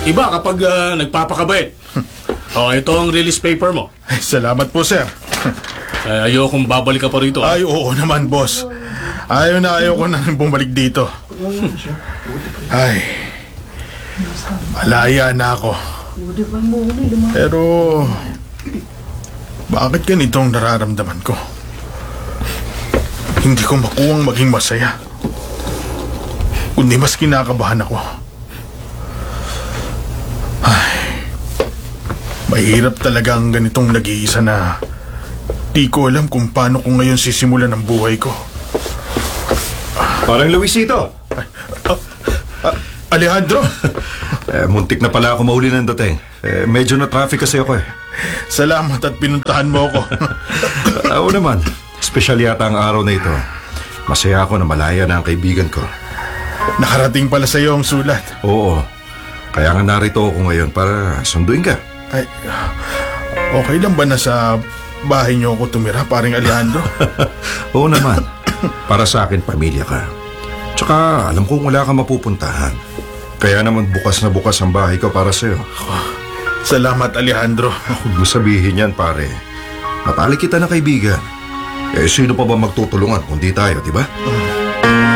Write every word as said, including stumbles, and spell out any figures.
Iba kapag ah, nagpapakabait. Oh, ito ang release paper mo. Ay, salamat po, sir. Eh, ayokong babalik ka pa rito. ah. Ay, oo naman, boss. Ayaw na ayaw ko na rin bumalik dito. Ay, malaya na ako. Pero, bakit ganito ang nararamdaman ko? Hindi ko makuwang maging masaya. Kundi mas kinakabahan ako. Ay, mahirap talaga ang ganitong nag-iisa na di ko alam kung paano ko ngayon sisimulan ang buhay ko. Parang Luisito. Ah, ah, Alejandro! Eh, muntik na pala ako mauli ng dating. Eh, medyo na traffic kasi ako eh. Salamat at pinuntahan mo ako. Oo naman. Espesyal yata ang araw na ito. Masaya ako na malaya na ang kaibigan ko. Nakarating pala sa iyo ang sulat. Oo. Kaya nga narito ako ngayon para sunduin ka. Ay, okay lang ba na sa bahay niyo ako tumira, paring Alejandro? Oo naman. Para sa akin, pamilya ka. Tsaka alam kong wala kang mapupuntahan. Kaya naman bukas na bukas ang bahay ko para sa'yo. Salamat, Alejandro. Huwag mo sabihin yan, pare. Matalik kita na kaibigan. Eh, sino pa ba magtutulungan kundi tayo, di ba?